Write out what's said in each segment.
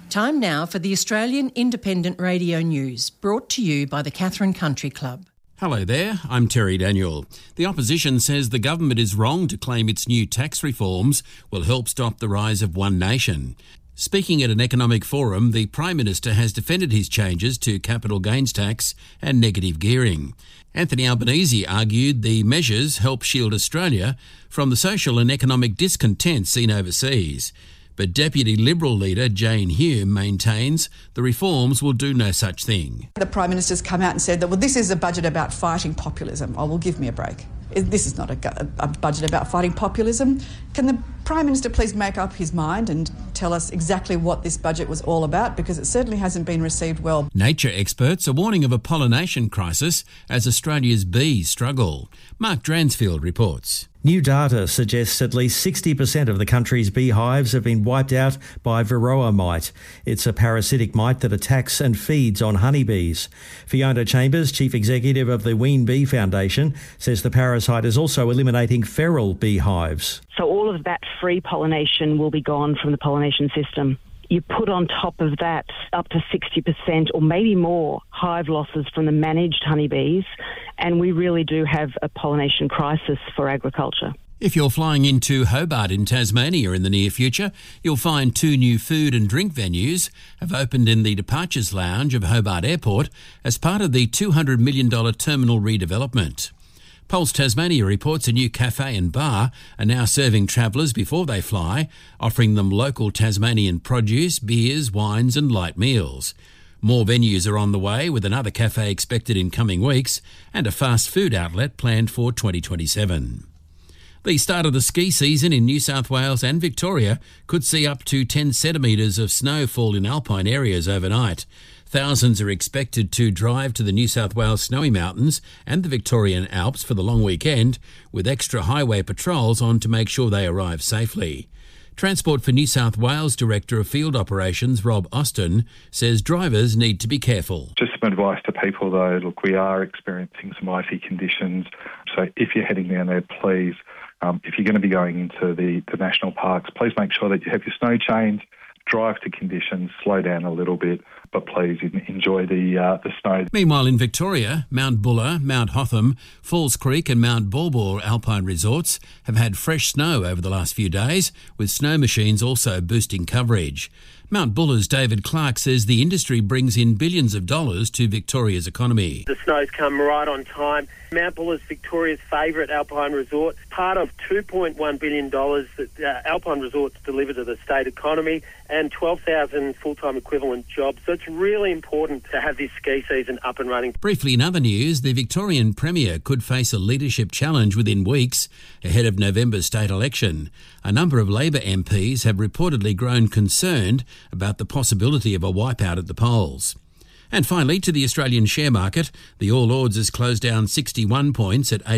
Time now for the Australian Independent Radio News, brought to you by the Katherine Country Club. Hello there, I'm Terry Daniel. The opposition says the government is wrong to claim its new tax reforms will help stop the rise of One Nation. Speaking at an economic forum, the Prime Minister has defended his changes to capital gains tax and negative gearing. Anthony Albanese argued the measures help shield Australia from the social and economic discontent seen overseas. But Deputy Liberal leader Jane Hume maintains the reforms will do no such thing. The Prime Minister's come out and said that, well, this is a budget about fighting populism. Oh, well, give me a break. This is not a budget about fighting populism. Can the Prime Minister please make up his mind and tell us exactly what this budget was all about? Because it certainly hasn't been received well. Nature experts are warning of a pollination crisis as Australia's bees struggle. Mark Dransfield reports. New data suggests at least 60% of the country's beehives have been wiped out by Varroa mite. It's a parasitic mite that attacks and feeds on honeybees. Fiona Chambers, Chief Executive of the Ween Bee Foundation, says the parasite is also eliminating feral beehives. So all of that free pollination will be gone from the pollination system. You put on top of that up to 60% or maybe more hive losses from the managed honeybees, and we really do have a pollination crisis for agriculture. If you're flying into Hobart in Tasmania in the near future, you'll find 2 new food and drink venues have opened in the departures lounge of Hobart Airport as part of the $200 million terminal redevelopment. Pulse Tasmania reports a new cafe and bar are now serving travellers before they fly, offering them local Tasmanian produce, beers, wines and light meals. More venues are on the way, with another cafe expected in coming weeks and a fast food outlet planned for 2027. The start of the ski season in New South Wales and Victoria could see up to 10 centimetres of snow fall in alpine areas overnight. Thousands are expected to drive to the New South Wales Snowy Mountains and the Victorian Alps for the long weekend, with extra highway patrols on to make sure they arrive safely. Transport for New South Wales Director of Field Operations, Rob Austin, says drivers need to be careful. Just some advice to people though, look, we are experiencing some icy conditions, so if you're heading down there, please, if you're going to be going into the national parks, please make sure that you have your snow chains, drive to conditions, slow down a little bit, but please enjoy the snow. Meanwhile, in Victoria, Mount Buller, Mount Hotham, Falls Creek and Mount Baw alpine resorts have had fresh snow over the last few days, with snow machines also boosting coverage. Mount Buller's David Clark says the industry brings in billions of dollars to Victoria's economy. The snow's come right on time. Mount Buller's Victoria's favourite alpine resort, part of $2.1 billion that alpine resorts deliver to the state economy and 12,000 full-time equivalent jobs. So it's really important to have this ski season up and running. Briefly, in other news, the Victorian Premier could face a leadership challenge within weeks ahead of November's state election. A number of Labor MPs have reportedly grown concerned about the possibility of a wipeout at the polls. And finally, to the Australian share market, the All Ords has closed down 61 points at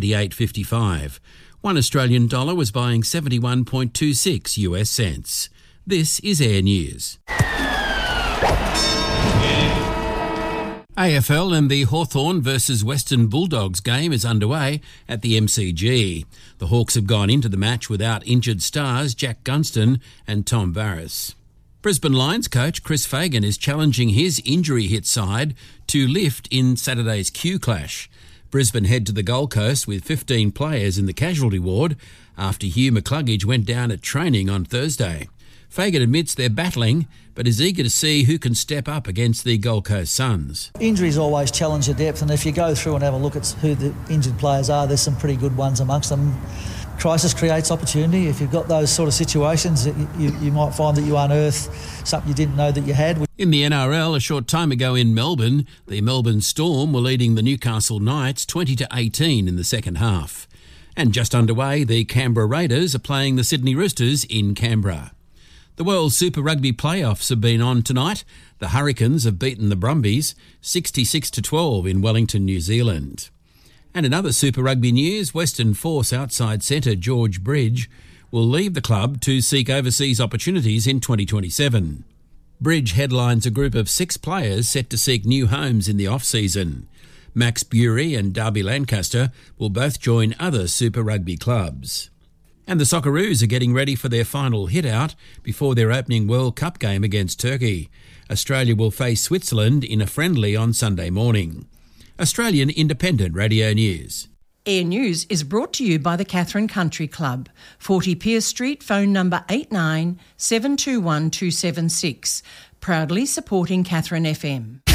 88.55. One Australian dollar was buying 71.26 US cents. This is Air News. AFL and the Hawthorn versus Western Bulldogs game is underway at the MCG. The Hawks have gone into the match without injured stars Jack Gunston and Tom Barrass. Brisbane Lions coach Chris Fagan is challenging his injury-hit side to lift in Saturday's Q clash. Brisbane head to the Gold Coast with 15 players in the casualty ward after Hugh McCluggage went down at training on Thursday. Fagan admits they're battling, but is eager to see who can step up against the Gold Coast Suns. Injuries always challenge the depth, and if you go through and have a look at who the injured players are, there's some pretty good ones amongst them. Crisis creates opportunity. If you've got those sort of situations, you might find that you unearth something you didn't know that you had. In the NRL, a short time ago in Melbourne, the Melbourne Storm were leading the Newcastle Knights 20-18 in the second half. And just underway, the Canberra Raiders are playing the Sydney Roosters in Canberra. The World Super Rugby playoffs have been on tonight. The Hurricanes have beaten the Brumbies 66-12 in Wellington, New Zealand. And in other Super Rugby news, Western Force outside centre George Bridge will leave the club to seek overseas opportunities in 2027. Bridge headlines a group of 6 players set to seek new homes in the off-season. Max Bury and Darby Lancaster will both join other Super Rugby clubs. And the Socceroos are getting ready for their final hit-out before their opening World Cup game against Turkey. Australia will face Switzerland in a friendly on Sunday morning. Australian Independent Radio News. Air News is brought to you by the Katherine Country Club, 40 Pearce Street, phone number 89 721 276. Proudly supporting Katherine FM.